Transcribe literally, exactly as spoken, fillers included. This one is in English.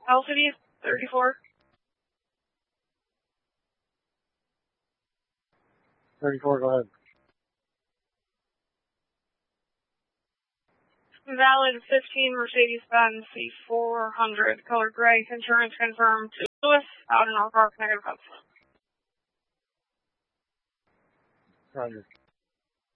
L C D thirty-four. thirty-four, go ahead. Valid fifteen Mercedes-Benz C four hundred, color gray, insurance confirmed to Lewis, out in our park, negative. Roger.